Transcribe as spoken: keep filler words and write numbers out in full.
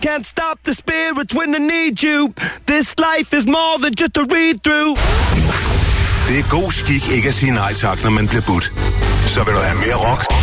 can't stop the spirits when they need you. This life is more than just a read-through. Det er god skik ikke at sige nej tak, når man bliver budt. Så vil du have mere rock?